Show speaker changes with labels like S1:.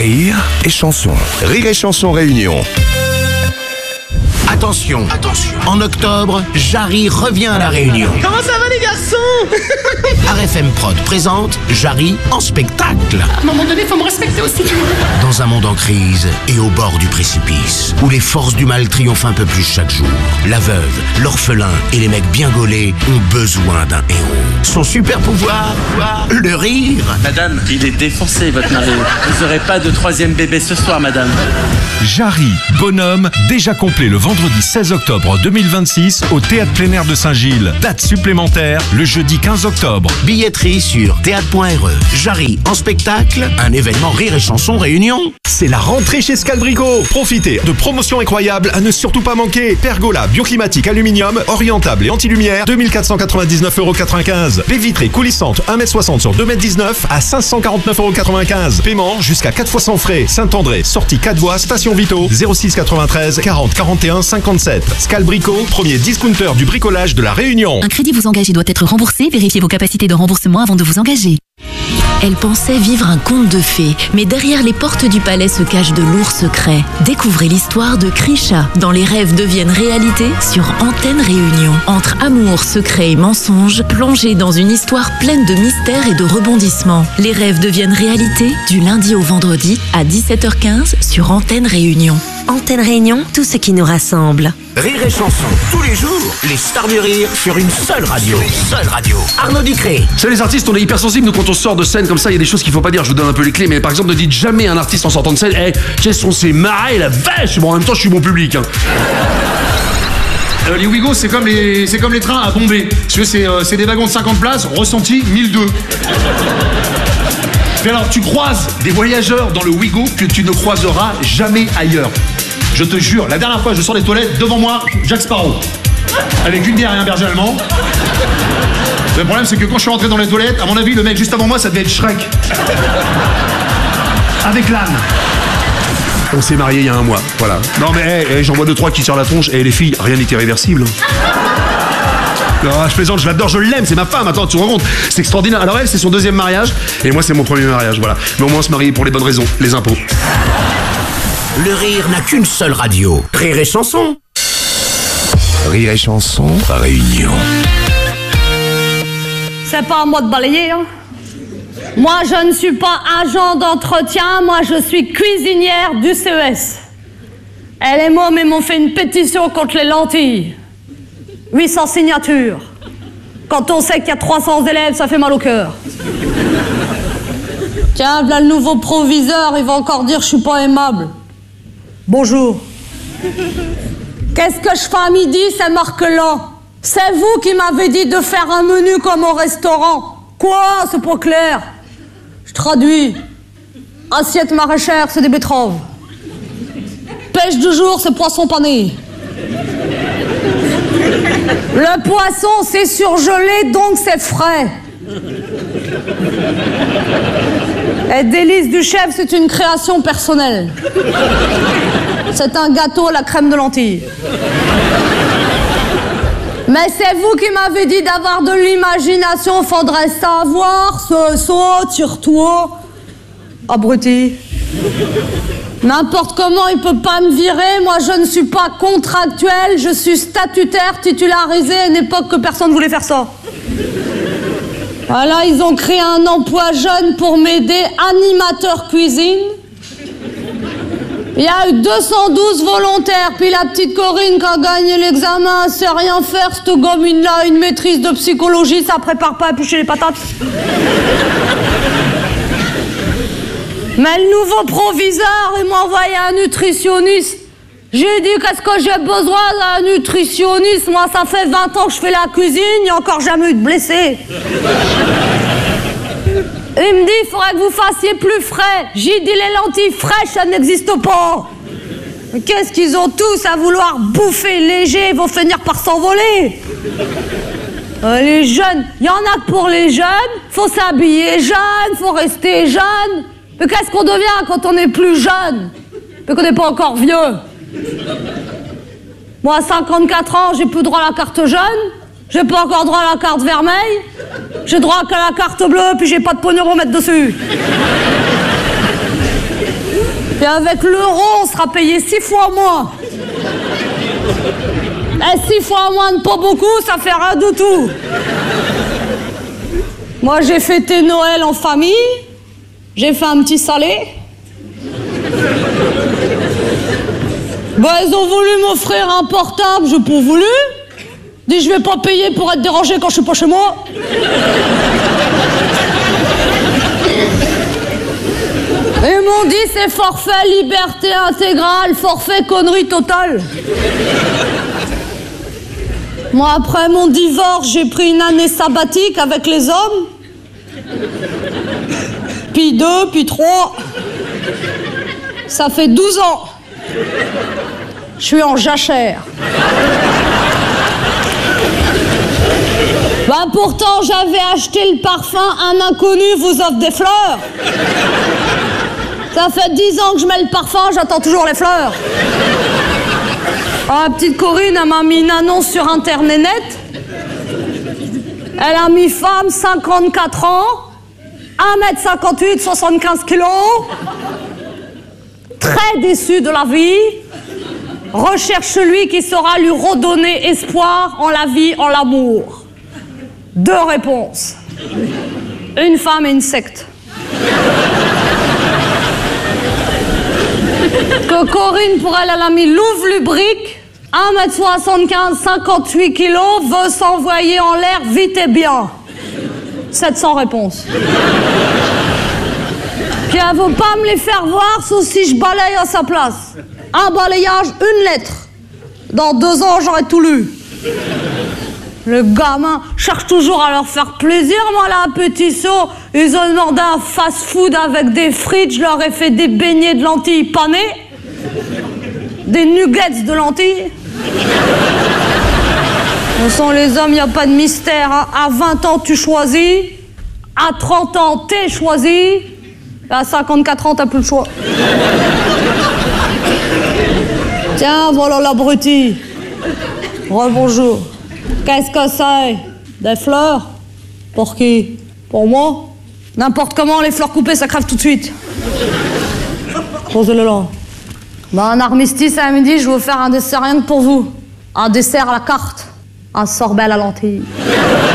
S1: Rire et chanson. Rire et chanson réunion.
S2: Attention, en octobre, Jarry revient à la Réunion.
S3: Comment ça va les garçons?
S2: RFM Prod présente Jarry en spectacle.
S3: À un moment donné, faut me respecter aussi.
S2: Dans un monde en crise et au bord du précipice, où les forces du mal triomphent un peu plus chaque jour, la veuve, l'orphelin et les mecs bien gaulés ont besoin d'un héros. Son super pouvoir, le rire.
S4: Madame, il est défoncé votre mari. Vous n'aurez pas de troisième bébé ce soir, madame.
S5: Jarry, bonhomme, déjà complet le vendredi 16 octobre 2026 au Théâtre Plein Air de Saint-Gilles. Date supplémentaire le jeudi 15 octobre.
S2: Billetterie sur théâtre.re. Jarry en spectacle, un événement Rire et Chanson Réunion.
S6: C'est la rentrée chez Scalbrico. Profitez de promotions incroyables à ne surtout pas manquer. Pergola, bioclimatique, aluminium, orientable et anti-lumière, 2499,95 €. Baies vitrées coulissantes, 1m60 sur 2m19 à 549,95 €. Paiement jusqu'à 4 fois sans frais. Saint-André, sortie 4 voies, station Vito, 06 93 40 41 57. Scalbrico, premier discounter du bricolage de la Réunion.
S7: Un crédit vous engage et doit être remboursé. Vérifiez vos capacités de remboursement avant de vous engager. Elle pensait vivre un conte de fées, mais derrière les portes du palais se cachent de lourds secrets. Découvrez l'histoire de Krisha dans Les rêves deviennent réalité sur Antenne Réunion. Entre amour, secret et mensonge, plongez dans une histoire pleine de mystères et de rebondissements. Les rêves deviennent réalité du lundi au vendredi à 17h15 sur Antenne Réunion.
S8: Antenne Réunion, tout ce qui nous rassemble.
S2: Rire et Chanson, tous les jours, les stars du rire sur une seule radio. Arnaud Ducré.
S9: Chez les artistes, on est hyper sensibles. Nous, quand on sort de scène comme ça, il y a des choses qu'il faut pas dire. Je vous donne un peu les clés, mais par exemple, ne dites jamais à un artiste en sortant de scène: hey, qu'est-ce qu'on s'est marré, la vache! Bon, en même temps, je suis bon public. Hein.
S10: Les Ouigo, c'est comme les trains à Bombay. C'est des wagons de 50 places, ressenti 1002. Mais alors, tu croises des voyageurs dans le Ouigo que tu ne croiseras jamais ailleurs. Je te jure, la dernière fois, je sors des toilettes, devant moi, Jack Sparrow. Avec une bière et un berger allemand. Le problème, c'est que quand je suis rentré dans les toilettes, à mon avis, le mec juste avant moi, ça devait être Shrek. Avec l'âne.
S9: On s'est mariés il y a un mois, voilà. Non mais j'en vois 2-3 qui tirent la tronche. Et les filles, rien n'est irréversible. Non, je plaisante, je l'adore, je l'aime, c'est ma femme, attends, tu te rends compte? C'est extraordinaire. Alors elle, c'est son deuxième mariage, et moi, c'est mon premier mariage, voilà. Mais au moins, on se marie pour les bonnes raisons, les impôts.
S2: Le rire n'a qu'une seule radio. Rire et Chanson.
S1: Rire et chanson réunion.
S11: C'est pas à moi de balayer, hein. Moi, je ne suis pas agent d'entretien, moi, je suis cuisinière du CES. Et les mômes, ils m'ont fait une pétition contre les lentilles. 800 signatures. Quand on sait qu'il y a 300 élèves, ça fait mal au cœur. Tiens, voilà le nouveau proviseur, il va encore dire que je suis pas aimable. Bonjour. Qu'est-ce que je fais à midi, c'est marquelant. C'est vous qui m'avez dit de faire un menu comme au restaurant. Quoi? C'est pas clair. Je traduis. Assiette maraîchère, c'est des betteraves. Pêche du jour, c'est poisson pané. Le poisson, c'est surgelé, donc c'est frais. Et délice du chef, c'est une création personnelle. C'est un gâteau à la crème de lentilles. Mais c'est vous qui m'avez dit d'avoir de l'imagination, faudrait savoir, ce saut, tire-toi. Abruti. N'importe comment, il peut pas me virer. Moi, je ne suis pas contractuel, je suis statutaire, titularisé à une époque que personne ne voulait faire ça. Voilà, ils ont créé un emploi jeune pour m'aider, animateur cuisine. Il y a eu 212 volontaires, puis la petite Corinne qui a gagné l'examen, elle sait rien faire, cette gamine-là, une maîtrise de psychologie, ça prépare pas à éplucher les patates. Mais le nouveau proviseur, il m'a envoyé un nutritionniste. J'ai dit, qu'est-ce que j'ai besoin d'un nutritionniste? Moi, ça fait 20 ans que je fais la cuisine, il n'y a encore jamais eu de blessé. Il me dit, il faudrait que vous fassiez plus frais. J'ai dit, les lentilles fraîches, ça n'existe pas. Mais qu'est-ce qu'ils ont tous à vouloir bouffer léger, ils vont finir par s'envoler. Les jeunes, il y en a que pour les jeunes, faut s'habiller jeune, faut rester jeune. Mais qu'est-ce qu'on devient quand on est plus jeune? Mais qu'on n'est pas encore vieux. Moi, à 54 ans, j'ai plus droit à la carte jeune. J'ai pas encore droit à la carte vermeille. J'ai droit qu'à la carte bleue, puis j'ai pas de pognon pour mettre dessus. Et avec l'euro, on sera payé 6 fois moins. Et 6 fois moins, pas beaucoup, ça fait rien du tout. Moi, j'ai fêté Noël en famille. J'ai fait un petit salé. Bah, ils ont voulu m'offrir un portable, j'ai pas voulu. Dis, je vais pas payer pour être dérangé quand je suis pas chez moi. Ils m'ont dit, c'est forfait liberté intégrale, forfait connerie totale. Moi, après mon divorce, j'ai pris une année sabbatique avec les hommes. Puis 2, puis 3. Ça fait 12 ans. Je suis en jachère. Bah pourtant, j'avais acheté le parfum, un inconnu vous offre des fleurs. Ça fait 10 ans que je mets le parfum, j'attends toujours les fleurs. Ah, la petite Corinne, elle m'a mis une annonce sur Internet. Elle a mis femme, 54 ans, 1m58, 75 kilos, très déçue de la vie, recherche celui qui saura lui redonner espoir en la vie, en l'amour. 2 réponses. Une femme et une secte. Que Corinne, pour elle, elle a mis Louvre Lubrique, 1m75, 58 kilos, veut s'envoyer en l'air vite et bien. 700 réponses. Puis elle veut pas me les faire voir, sauf si je balaye à sa place. Un balayage, une lettre. Dans 2 ans, j'aurais tout lu. Le gamin cherche toujours à leur faire plaisir, moi, là, petit saut. Ils ont demandé un fast-food avec des frites, je leur ai fait des beignets de lentilles panées, des nuggets de lentilles. Ce sont les hommes, il n'y a pas de mystère. Hein. À 20 ans, tu choisis. À 30 ans, t'es choisi. Et à 54 ans, t'as plus le choix. Tiens, voilà l'abruti. Rebonjour. Qu'est-ce que c'est? Des fleurs? Pour qui? Pour moi? N'importe comment, les fleurs coupées, ça crève tout de suite. Posez-le là. Ben, un armistice à midi, je vais vous faire un dessert rien que pour vous. Un dessert à la carte. Un sorbet à la lentille.